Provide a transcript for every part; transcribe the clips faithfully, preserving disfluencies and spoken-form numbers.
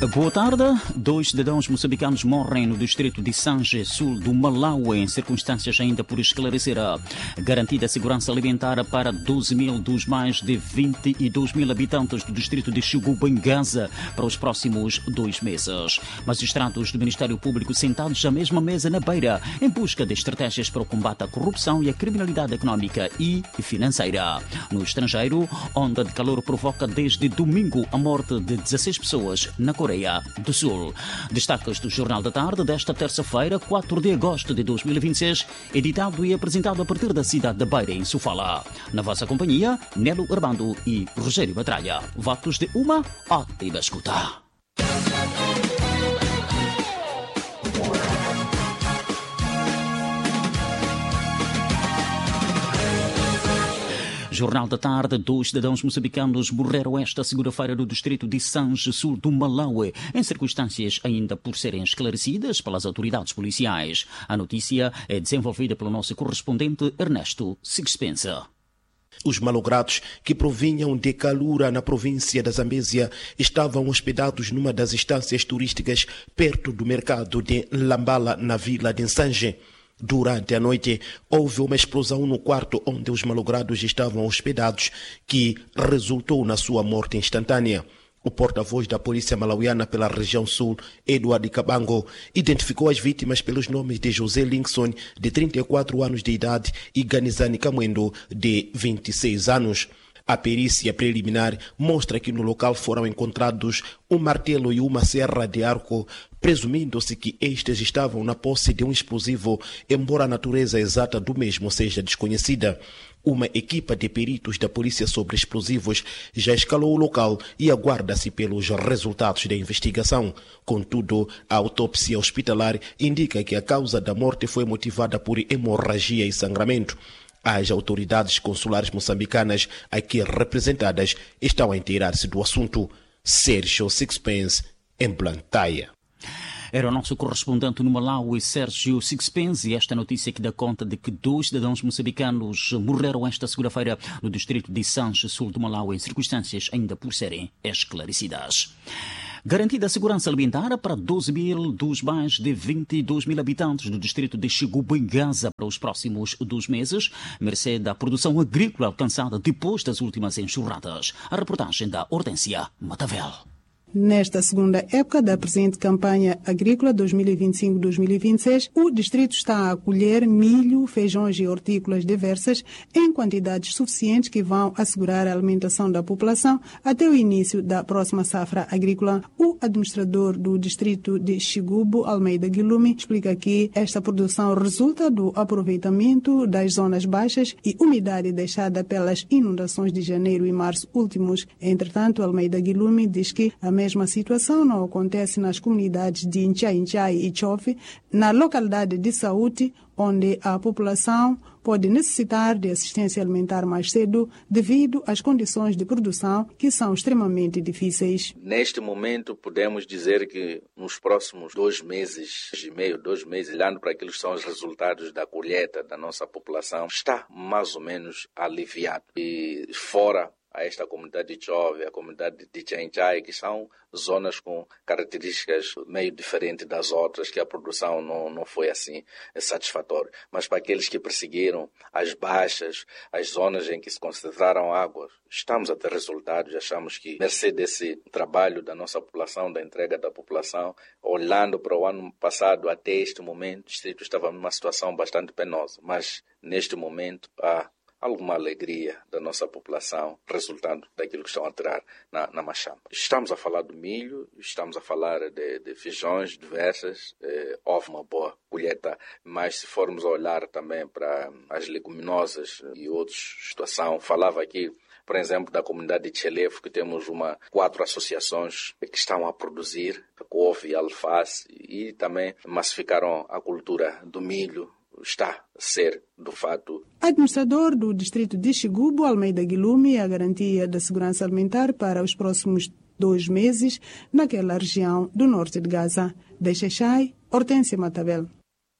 Boa tarde. Dois cidadãos moçambicanos morrem no distrito de Sanje, sul do Malawi, em circunstâncias ainda por esclarecer. Garantida segurança alimentar para doze mil dos mais de vinte e dois mil habitantes do distrito de Xigubu, em Gaza, para os próximos dois meses. Magistrados do Ministério Público sentados à mesma mesa na Beira, em busca de estratégias para o combate à corrupção e à criminalidade económica e financeira. No estrangeiro, onda de calor provoca desde domingo a morte de dezesseis pessoas na Coreia do Sul. Destaques do Jornal da Tarde desta terça-feira, quatro de agosto de dois mil e vinte e seis, editado e apresentado a partir da cidade da Beira, em Sofala. Na vossa companhia, Nelo Armando e Rogério Batralha. Votos de uma ótima escuta. Jornal da Tarde. Dois cidadãos moçambicanos morreram esta segunda-feira no distrito de Sanje, sul do Malawi, em circunstâncias ainda por serem esclarecidas pelas autoridades policiais. A notícia é desenvolvida pelo nosso correspondente Ernesto Sixpensa. Os malogrados, que provinham de Kalura, na província da Zambésia, estavam hospedados numa das instâncias turísticas perto do mercado de Lambala, na vila de Nsanje. Durante a noite, houve uma explosão no quarto onde os malogrados estavam hospedados, que resultou na sua morte instantânea. O porta-voz da polícia malauiana pela região sul, Edward Kabango, identificou as vítimas pelos nomes de José Linkson, de trinta e quatro anos de idade, e Ganizani Kamwendo, de vinte e seis anos. A perícia preliminar mostra que no local foram encontrados um martelo e uma serra de arco, presumindo-se que estes estavam na posse de um explosivo, embora a natureza exata do mesmo seja desconhecida. Uma equipa de peritos da Polícia sobre Explosivos já escalou o local e aguarda-se pelos resultados da investigação. Contudo, a autópsia hospitalar indica que a causa da morte foi motivada por hemorragia e sangramento. As autoridades consulares moçambicanas aqui representadas estão a inteirar-se do assunto. Sérgio Sixpence, em Blantyre. Era o nosso correspondente no Malawi, Sérgio Sixpence, e esta notícia que dá conta de que dois cidadãos moçambicanos morreram esta segunda-feira no distrito de Sanje, sul do Malawi, em circunstâncias ainda por serem esclarecidas. Garantida a segurança alimentar para doze mil dos mais de vinte e dois mil habitantes do distrito de Xigubu, em Gaza, para os próximos dois meses, mercê da produção agrícola alcançada depois das últimas enxurradas. A reportagem da Hortência Matavel. Nesta segunda época da presente campanha agrícola dois mil e vinte e cinco a dois mil e vinte e seis, o distrito está a colher milho, feijões e hortícolas diversas em quantidades suficientes que vão assegurar a alimentação da população até o início da próxima safra agrícola. O administrador do distrito de Xigubu, Almeida Guilumi, explica que esta produção resulta do aproveitamento das zonas baixas e umidade deixada pelas inundações de janeiro e março últimos. Entretanto, Almeida Guilumi diz que a A mesma situação não acontece nas comunidades de Inchai, Inchai e Chofe, na localidade de Saúde, onde a população pode necessitar de assistência alimentar mais cedo devido às condições de produção que são extremamente difíceis. Neste momento, podemos dizer que nos próximos dois meses e meio, dois meses, olhando para aqueles que são os resultados da colheita da nossa população, está mais ou menos aliviado. E fora a esta comunidade de Chove, a comunidade de Tchanchai, que são zonas com características meio diferentes das outras, que a produção não, não foi assim satisfatória. Mas para aqueles que perseguiram as baixas, as zonas em que se concentraram águas, estamos a ter resultados. Achamos que, mercê desse trabalho da nossa população, da entrega da população, olhando para o ano passado até este momento, o distrito estava numa situação bastante penosa. Mas, neste momento, há alguma alegria da nossa população resultando daquilo que estão a tirar na, na machamba. Estamos a falar do milho, estamos a falar de, de feijões diversas, eh, houve uma boa colheita, mas se formos olhar também para as leguminosas e outras situações, falava aqui, por exemplo, da comunidade de Chelefo, que temos uma, quatro associações que estão a produzir couve e alface e também massificaram a cultura do milho. Está a ser, de fato. Administrador do distrito de Xigubu, Almeida Guilumi, a garantia da segurança alimentar para os próximos dois meses naquela região do norte de Gaza. De Xexai, Hortência Matavel.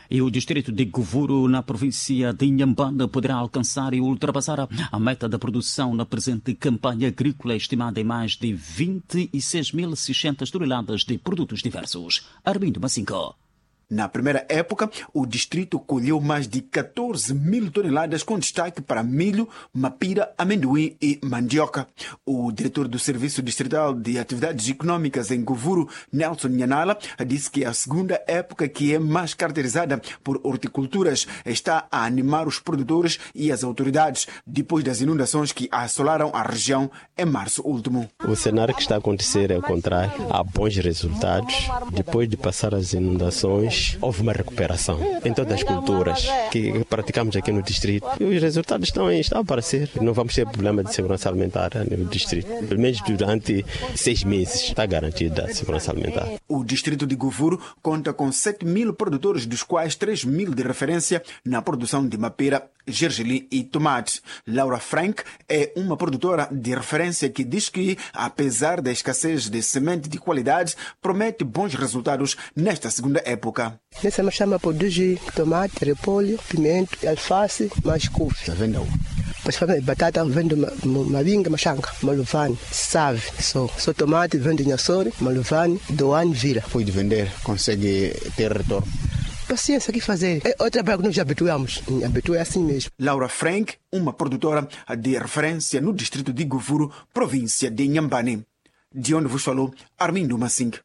E o distrito de Govuro, na província de Inhambane, poderá alcançar e ultrapassar a meta da produção na presente campanha agrícola, estimada em mais de vinte e seis mil e seiscentas toneladas de produtos diversos. Armindo Massinco. Na primeira época, o distrito colheu mais de catorze mil toneladas, com destaque para milho, mapira, amendoim e mandioca. O diretor do Serviço Distrital de Atividades Econômicas em Govuro, Nelson Nhanala, disse que a segunda época, que é mais caracterizada por horticulturas, está a animar os produtores e as autoridades, depois das inundações que assolaram a região em março último. O cenário que está a acontecer é o contrário. Há bons resultados. Depois de passar as inundações, houve uma recuperação em todas as culturas que praticamos aqui no distrito. E os resultados estão, estão a aparecer. Não vamos ter problema de segurança alimentar no distrito. Pelo menos durante seis meses está garantida a segurança alimentar. O distrito de Govuro conta com sete mil produtores, dos quais três mil de referência na produção de mapira, gergelim e tomate. Laura Frank é uma produtora de referência que diz que, apesar da escassez de semente de qualidade, promete bons resultados nesta segunda época. Nessa me chama produzir tomate, repolho, pimento, alface, mais couve. Está vendo? Mas batata vende mavinga, machanga, maluvani, save, só. Só tomate vende nhassori, maluvani, doane, vira. Foi de vender, consegue ter retorno. Paciência, o que fazer? É outro trabalho que nós já habituamos. Habitué assim mesmo. Laura Frank, uma produtora de referência no distrito de Govuro, província de Inhambane. De onde vos falou Armindo Massinco.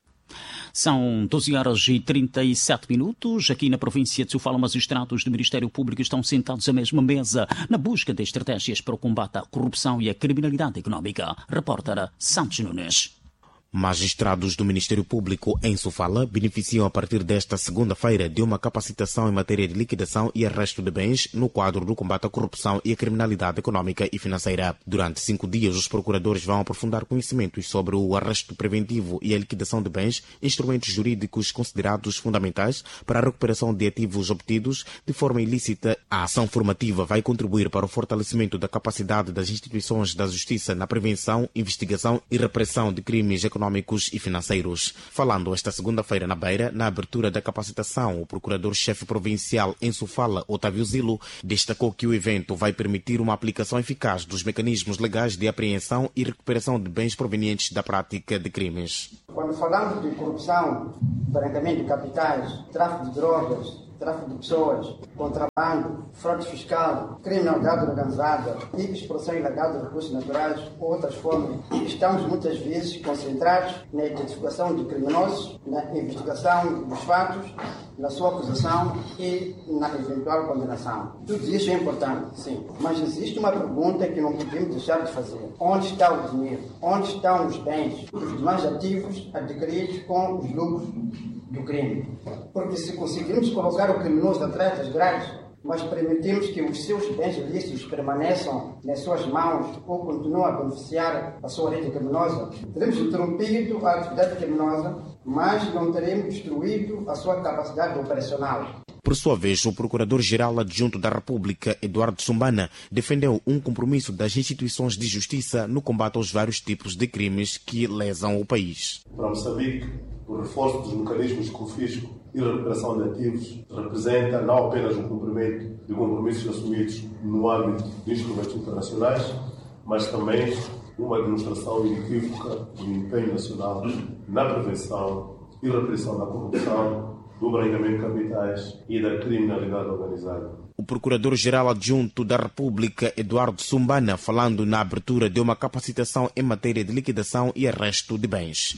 São doze horas e trinta e sete minutos. Aqui na província de Sofala, magistrados do Ministério Público estão sentados à mesma mesa na busca de estratégias para o combate à corrupção e à criminalidade económica. Repórter Santos Nunes. Magistrados do Ministério Público em Sofala beneficiam a partir desta segunda-feira de uma capacitação em matéria de liquidação e arresto de bens no quadro do combate à corrupção e à criminalidade económica e financeira. Durante cinco dias, os procuradores vão aprofundar conhecimentos sobre o arresto preventivo e a liquidação de bens, instrumentos jurídicos considerados fundamentais para a recuperação de ativos obtidos de forma ilícita. A ação formativa vai contribuir para o fortalecimento da capacidade das instituições da justiça na prevenção, investigação e repressão de crimes económicos econômicos e financeiros. Falando esta segunda-feira na Beira, na abertura da capacitação, o procurador-chefe provincial em Sofala, Otávio Zilo, destacou que o evento vai permitir uma aplicação eficaz dos mecanismos legais de apreensão e recuperação de bens provenientes da prática de crimes. Quando falamos de corrupção, branqueamento de capitais, tráfico de drogas, tráfico de pessoas, contrabando, fraude fiscal, criminalidade organizada e exploração ilegal de recursos naturais ou outras formas, estamos muitas vezes concentrados na identificação de criminosos, na investigação dos fatos, na sua acusação e na eventual condenação. Tudo isso é importante, sim, mas existe uma pergunta que não podemos deixar de fazer. Onde está o dinheiro? Onde estão os bens, os demais ativos adquiridos com os lucros do crime? Porque se conseguirmos colocar o criminoso atrás das grades, mas permitimos que os seus bens ilícitos permaneçam nas suas mãos ou continuem a beneficiar a sua rede criminosa, teremos interrompido a atividade criminosa, mas não teremos destruído a sua capacidade operacional. Por sua vez, o Procurador-Geral Adjunto da República, Eduardo Sumbana, defendeu um compromisso das instituições de justiça no combate aos vários tipos de crimes que lesam o país. Para Moçambique, o reforço dos mecanismos de confisco e recuperação de ativos representa não apenas um cumprimento de compromissos assumidos no âmbito de instrumentos internacionais, mas também uma demonstração inequívoca do empenho nacional na prevenção e repressão da corrupção, do branqueamento de capitais e da criminalidade organizada. O Procurador-Geral Adjunto da República, Eduardo Sumbana, falando na abertura de uma capacitação em matéria de liquidação e arresto de bens.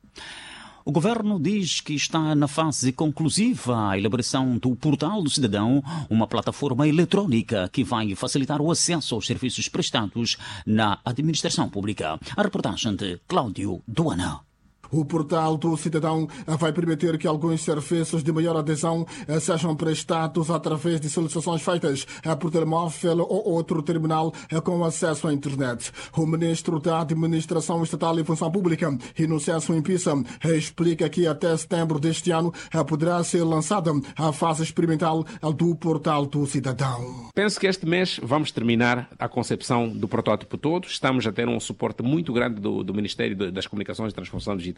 O governo diz que está na fase conclusiva a elaboração do Portal do Cidadão, uma plataforma eletrónica que vai facilitar o acesso aos serviços prestados na administração pública. A reportagem de Cláudio Duana. O Portal do Cidadão vai permitir que alguns serviços de maior adesão sejam prestados através de solicitações feitas por telemóvel ou outro terminal com acesso à internet. O ministro da Administração Estatal e Função Pública, Inocêncio Impissa, explica que até setembro deste ano poderá ser lançada a fase experimental do Portal do Cidadão. Penso que este mês vamos terminar a concepção do protótipo todo. Estamos a ter um suporte muito grande do, do Ministério das Comunicações e Transformação Digital,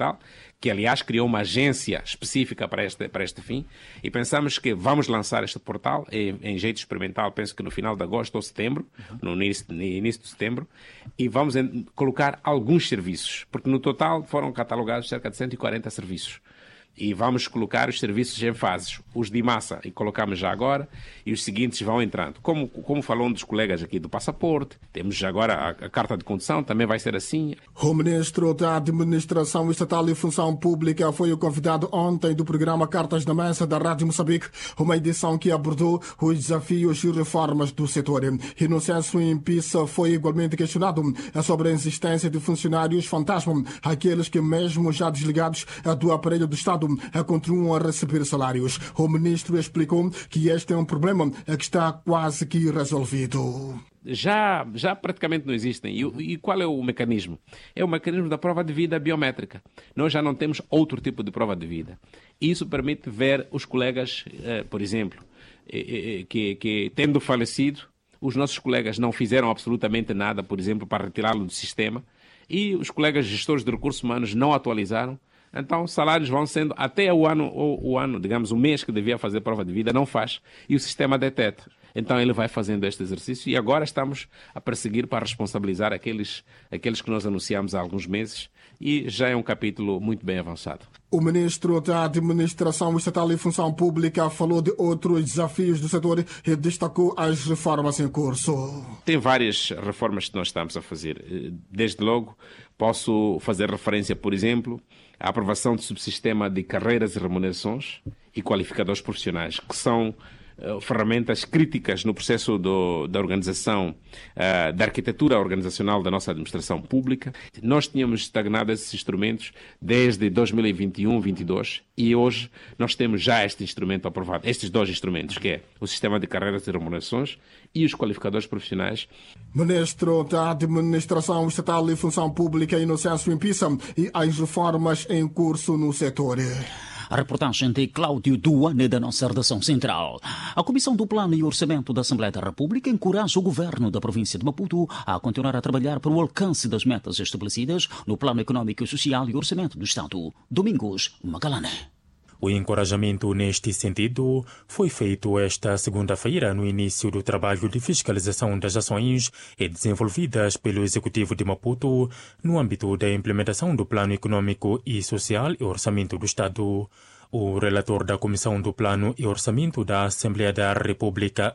orçamental, que aliás criou uma agência específica para este, para este fim, e pensamos que vamos lançar este portal em, em jeito experimental, penso que no final de agosto ou setembro, no início, no início de setembro, e vamos em, colocar alguns serviços, porque no total foram catalogados cerca de cento e quarenta serviços. E vamos colocar os serviços em fases. Os de massa, e colocamos já agora, e os seguintes vão entrando. Como, como falou um dos colegas aqui do passaporte, temos já agora a, a carta de condução, também vai ser assim. O ministro da Administração Estatal e Função Pública foi o convidado ontem do programa Cartas na Mesa da Rádio Moçambique, uma edição que abordou os desafios e reformas do setor. E no censo em Pisa foi igualmente questionado sobre a existência de funcionários fantasma, aqueles que mesmo já desligados do aparelho do Estado continuam a receber salários. O ministro explicou que este é um problema que está quase que resolvido. Já, já praticamente não existem. E, e qual é o mecanismo? É o mecanismo da prova de vida biométrica. Nós já não temos outro tipo de prova de vida. Isso permite ver os colegas, eh, por exemplo, eh, eh, que, que tendo falecido, os nossos colegas não fizeram absolutamente nada, por exemplo, para retirá-lo do sistema, e os colegas gestores de recursos humanos não atualizaram. Então, os salários vão sendo, até o ano, ou o ano, digamos, o mês que devia fazer prova de vida, não faz, e o sistema detecta. Então, ele vai fazendo este exercício, e agora estamos a perseguir para responsabilizar aqueles, aqueles que nós anunciamos há alguns meses, e já é um capítulo muito bem avançado. O ministro da Administração Estatal e Função Pública falou de outros desafios do setor e destacou as reformas em curso. Tem várias reformas que nós estamos a fazer. Desde logo, posso fazer referência, por exemplo, à aprovação do subsistema de carreiras e remunerações e qualificadores profissionais, que são uh, ferramentas críticas no processo do, da organização, uh, da arquitetura organizacional da nossa administração pública. Nós tínhamos estagnado esses instrumentos desde dois mil e vinte e um, vinte e dois, e hoje nós temos já este instrumento aprovado, estes dois instrumentos, que é o sistema de carreiras e remunerações e os qualificadores profissionais. Ministro da Administração Estatal e Função Pública, Inocêncio Impissa, e as reformas em curso no setor. A reportagem de Cláudio Duane, da nossa redação central. A Comissão do Plano e Orçamento da Assembleia da República encoraja o governo da província de Maputo a continuar a trabalhar para o alcance das metas estabelecidas no Plano Econômico e Social e Orçamento do Estado. Domingos Magalhães. O encorajamento neste sentido foi feito esta segunda-feira no início do trabalho de fiscalização das ações desenvolvidas pelo Executivo de Maputo no âmbito da implementação do Plano Econômico e Social e Orçamento do Estado. O relator da Comissão do Plano e Orçamento da Assembleia da República,